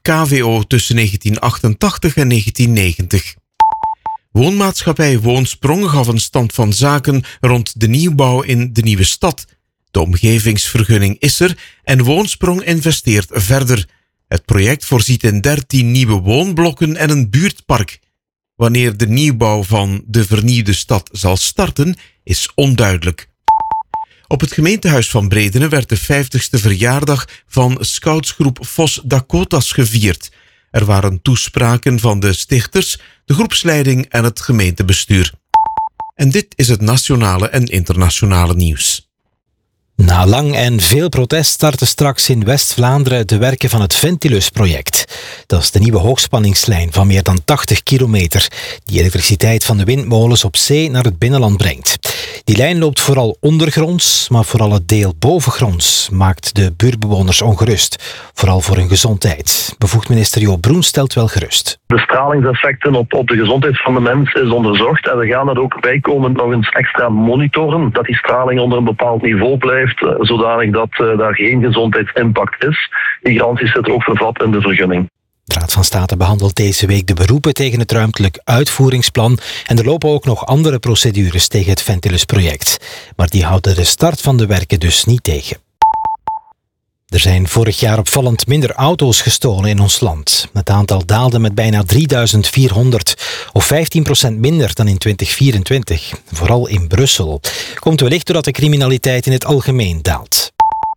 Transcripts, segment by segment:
KVO tussen 1988 en 1990. Woonmaatschappij Woonsprong gaf een stand van zaken rond de nieuwbouw in de Nieuwe Stad. De omgevingsvergunning is er en Woonsprong investeert verder. Het project voorziet in 13 nieuwe woonblokken en een buurtpark. Wanneer de nieuwbouw van de vernieuwde stad zal starten, is onduidelijk. Op het gemeentehuis van Bredene werd de 50ste verjaardag van scoutsgroep Fos Dakotas gevierd. Er waren toespraken van de stichters, de groepsleiding en het gemeentebestuur. En dit is het nationale en internationale nieuws. Na lang en veel protest starten straks in West-Vlaanderen de werken van het Ventilus-project. Dat is de nieuwe hoogspanningslijn van meer dan 80 kilometer die elektriciteit van de windmolens op zee naar het binnenland brengt. Die lijn loopt vooral ondergronds, maar vooral het deel bovengronds maakt de buurtbewoners ongerust. Vooral voor hun gezondheid. Bevoegd minister Joop Broen stelt wel gerust. De stralingseffecten op de gezondheid van de mens is onderzocht en we gaan er ook bij komen nog eens extra monitoren, dat die straling onder een bepaald niveau blijft, zodanig dat daar geen gezondheidsimpact is. Die garantie zit ook vervat in de vergunning. De Raad van State behandelt deze week de beroepen tegen het ruimtelijk uitvoeringsplan en er lopen ook nog andere procedures tegen het Ventilus-project. Maar die houden de start van de werken dus niet tegen. Er zijn vorig jaar opvallend minder auto's gestolen in ons land. Het aantal daalde met bijna 3400, of 15% minder dan in 2024. Vooral in Brussel. Komt wellicht doordat de criminaliteit in het algemeen daalt.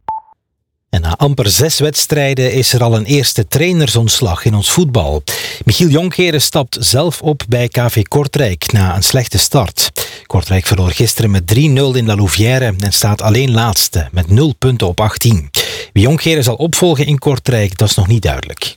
En na amper 6 wedstrijden is er al een eerste trainersontslag in ons voetbal. Michiel Jonckeren stapt zelf op bij KV Kortrijk na een slechte start. Kortrijk verloor gisteren met 3-0 in La Louvière en staat alleen laatste met 0 punten op 18. Wie Jonckeren zal opvolgen in Kortrijk, dat is nog niet duidelijk.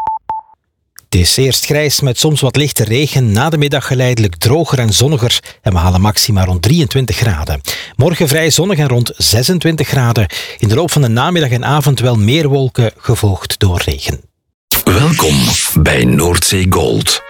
Het is eerst grijs met soms wat lichte regen, na de middag geleidelijk droger en zonniger en we halen maxima rond 23 graden. Morgen vrij zonnig en rond 26 graden. In de loop van de namiddag en avond wel meer wolken, gevolgd door regen. Welkom bij Noordzee Gold.